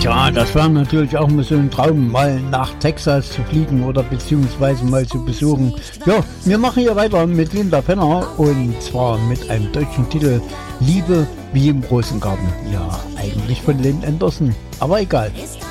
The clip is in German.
Tja, das wäre natürlich auch mal so ein Traum, mal nach Texas zu fliegen oder beziehungsweise mal zu besuchen. Ja, wir machen hier weiter mit Linda Penner und zwar mit einem deutschen Titel Liebe wie im Rosengarten. Ja, eigentlich von Lynn Anderson, aber egal. It's